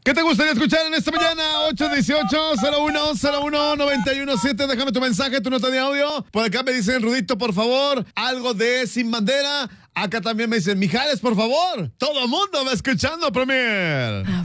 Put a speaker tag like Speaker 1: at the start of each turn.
Speaker 1: ¿Qué te gustaría escuchar en esta mañana? 818-0101-917. Déjame tu mensaje, tu nota de audio. Por acá me dicen, Rudito, por favor, algo de Sin Bandera. Acá también me dicen, Mijares, por favor. Todo el mundo va escuchando, Premier.